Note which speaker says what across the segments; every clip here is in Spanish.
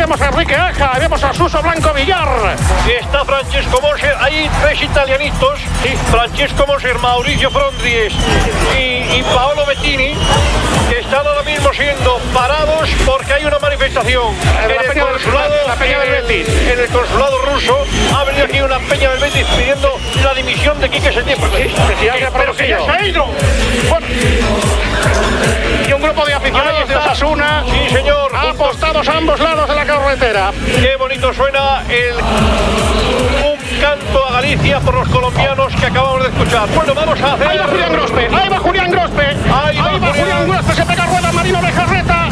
Speaker 1: vemos a Enrique Aja, vemos a Suso Blanco Villar.
Speaker 2: Y está Francesco Moser, hay 3 italianitos, Francesco Moser, Mauricio Frondries y Paolo Bettini, que están ahora mismo siendo parados porque hay una manifestación en el consulado,
Speaker 1: la peña del Betis.
Speaker 2: En el consulado ruso ha venido aquí una peña del Betis pidiendo la dimisión de Quique Setién.
Speaker 1: Pero que ya se ha ido. Bueno, y un grupo de aficionados de Osasuna,
Speaker 2: sí, señor,
Speaker 1: apostados a ambos lados de la carretera.
Speaker 2: Qué bonito suena un canto a Galicia por los colombianos que acabamos de escuchar. Bueno, vamos a hacer...
Speaker 1: Ahí va Julián Grospe, ahí va Julián Grospe. Ahí va Julián Grospe, se pega rueda Marino Lejarreta.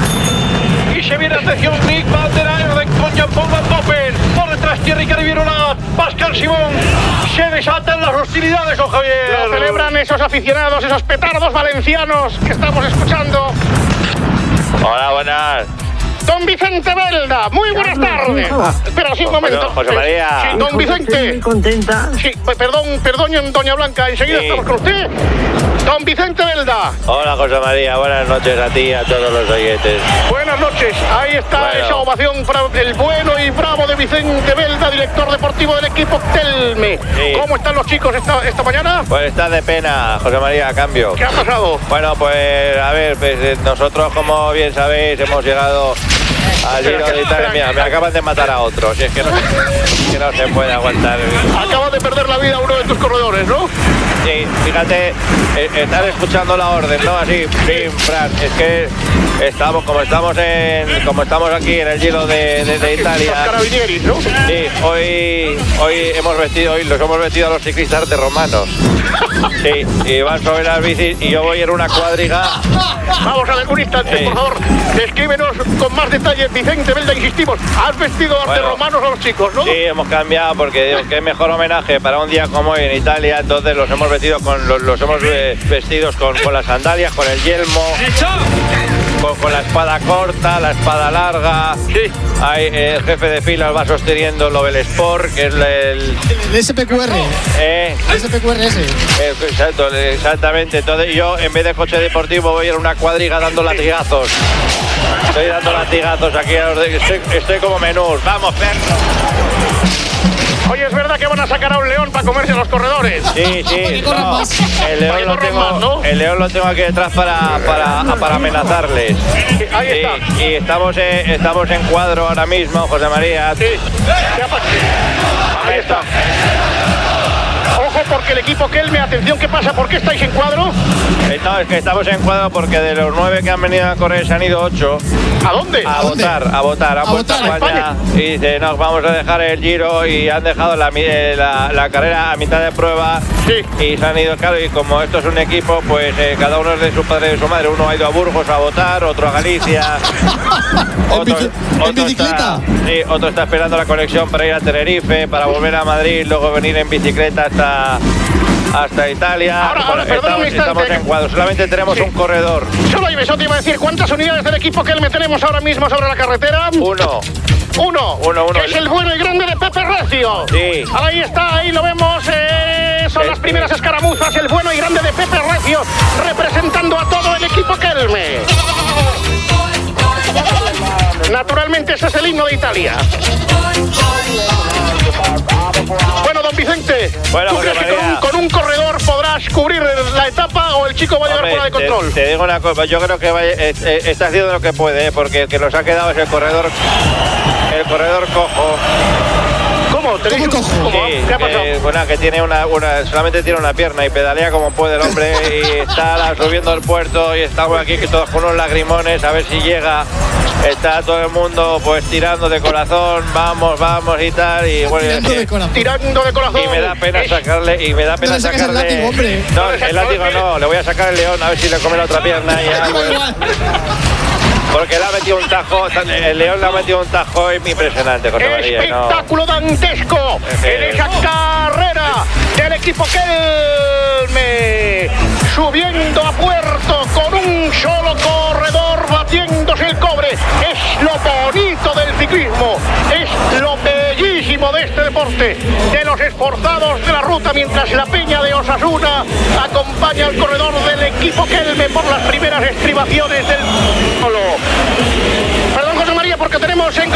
Speaker 2: Y se viene, atención, Nick Van der Aerden con Jean-Paul Van Dopen. Por detrás Thierry Carivirola, Pascal Simón. Se desatan las hostilidades, don Javier.
Speaker 1: Lo celebran esos aficionados, esos petardos valencianos que estamos escuchando.
Speaker 3: Hola, buenas.
Speaker 1: Don Vicente Belda, muy buenas tardes. Espera, sí, un momento.
Speaker 3: José María.
Speaker 1: Sí, don Vicente.
Speaker 4: Estoy muy contenta.
Speaker 1: Sí, perdón, doña Blanca, enseguida
Speaker 3: Sí.
Speaker 1: estamos con usted. Don Vicente Belda.
Speaker 3: Hola, José María. Buenas noches a ti y a todos los oyentes.
Speaker 1: Buenas noches. Ahí está
Speaker 3: Bueno.
Speaker 1: esa ovación para el bueno y bravo de Vicente Belda, director deportivo del equipo Telme.
Speaker 3: Sí.
Speaker 1: ¿Cómo están los chicos esta mañana?
Speaker 3: Pues está de pena, José María, a cambio.
Speaker 1: ¿Qué ha pasado?
Speaker 3: Bueno, pues a ver, pues, nosotros, como bien sabéis, hemos llegado al Giro de Italia. Mira, me acaban de matar a otros. Y es que no se puede aguantar.
Speaker 1: Acabas de perder la vida a uno de tus corredores, ¿no?
Speaker 3: Sí, fíjate, estar escuchando la orden, ¿no? Así, sí, Fran, es que como estamos aquí en el Giro de Italia.
Speaker 1: Los carabinieris, ¿no?
Speaker 3: Sí, hoy los hemos vestido a los ciclistas de romanos. Sí, y van sobre las bicis y yo voy en una cuadriga.
Speaker 1: Vamos a ver un instante, por favor. Descríbenos con más detalle, Vicente Belda, insistimos. Has vestido de romanos a los chicos, ¿no?
Speaker 3: Sí, hemos cambiado porque digo que mejor homenaje para un día como hoy en Italia. Entonces los hemos vestido vestidos con las sandalias, con el yelmo, con la espada corta, la espada larga.
Speaker 1: Sí.
Speaker 3: Hay, el jefe de fila va sosteniendo lo del Sport, que es el
Speaker 5: SPQR. SPQR ese.
Speaker 3: Exactamente. Entonces yo, en vez de coche deportivo, voy en una cuadriga dando latigazos. Estoy dando latigazos aquí. Estoy como Menús. Vamos, Fer.
Speaker 1: Oye, ¿es verdad que van a sacar a un león para comerse a los corredores?
Speaker 3: Sí. No, el león lo tengo aquí detrás para amenazarles.
Speaker 1: Ahí está.
Speaker 3: Y estamos en cuadro ahora mismo, José María.
Speaker 1: Sí. Ahí está. Ojo, porque el equipo Kelme, atención, ¿qué pasa? ¿Por qué estáis en cuadro?
Speaker 3: No, es que estamos en cuadro porque de los 9 que han venido a correr se han ido 8.
Speaker 1: ¿A dónde?
Speaker 3: A votar. Han puesto España y dice, nos vamos a dejar el Giro y han dejado la carrera a mitad de prueba.
Speaker 1: Sí.
Speaker 3: Y se han ido, claro, y como esto es un equipo, pues cada uno es de su padre y de su madre. Uno ha ido a Burgos a votar, otro a Galicia.
Speaker 5: ¿En bicicleta?
Speaker 3: Sí, otro está esperando la conexión para ir a Tenerife, para volver a Madrid, luego venir en bicicleta hasta Italia.
Speaker 1: Ahora, perdón un instante.
Speaker 3: Estamos en cuadro, solamente tenemos un corredor.
Speaker 1: Solo eso te iba a decir, ¿cuántas unidades del equipo Kelme tenemos ahora mismo sobre la carretera?
Speaker 3: Uno.
Speaker 1: Que es el bueno y grande de Pepe Recio.
Speaker 3: Sí.
Speaker 1: Ahí está, ahí lo vemos. Son las primeras escaramuzas. El bueno y grande de Pepe Recio, representando a todo el equipo Kelme. Naturalmente ese es el himno de Italia. Bueno, don Vicente,
Speaker 3: bueno,
Speaker 1: ¿tú crees que con un corredor podrás cubrir la etapa o el chico va a llegar fuera de control?
Speaker 3: Te digo una cosa, yo creo que está haciendo lo que puede, porque el que nos ha quedado es el corredor cojo.
Speaker 1: ¿Cómo? ¿Tenéis
Speaker 5: ¿Cómo cojo?
Speaker 1: Sí, ¿qué ha pasado?
Speaker 3: Que tiene solamente tiene una pierna y pedalea como puede el hombre y está subiendo el puerto y estamos aquí que todos con unos lagrimones a ver si llega. Está todo el mundo pues tirando de corazón, vamos y tal, y bueno,
Speaker 1: tirando de corazón.
Speaker 3: Y me da pena sacarle,
Speaker 5: el látigo, hombre.
Speaker 3: No, el látigo no, le voy a sacar el león a ver si le come la otra pierna y ya, pues. Porque le ha metido un tajo, el león le ha metido un tajo impresionante, José María.
Speaker 1: Espectáculo dantesco en esa carrera del equipo Kelme, subiendo a puerto con un solo corredor batiéndose el cobre. Es lo bonito del ciclismo, es lo bellísimo de este deporte, de los esforzados de la ruta, mientras la peña de Osasuna acompaña al corredor del equipo Kelme por las primeras estribaciones del polo. Perdón, José María, porque tenemos en